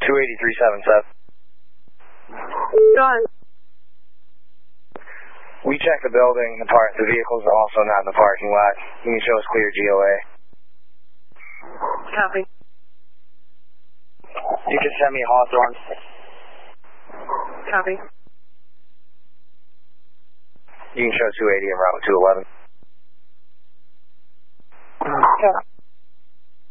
28377. Go on. We checked the building, the vehicles are also not in the parking lot. You can show us clear GOA. Copy. You can send me Hawthorne. Copy. You can show 280 and route 211. Copy.